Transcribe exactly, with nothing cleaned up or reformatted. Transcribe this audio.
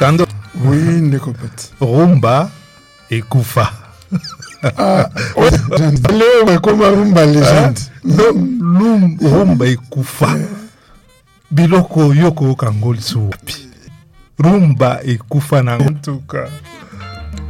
Kando. Oui, Nekopet. Rumba et Koufa. Ah, Léo, comme Rumba légende. Non, Rumba et Koufa. Biloko Yoko Kangol Soupi. Rumba et Koufa, en tout cas.